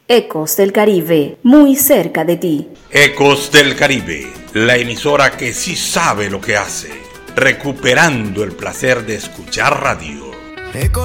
Ecos del Caribe, muy cerca de ti. Ecos del Caribe, la emisora que sí sabe lo que hace, recuperando el placer de escuchar radio.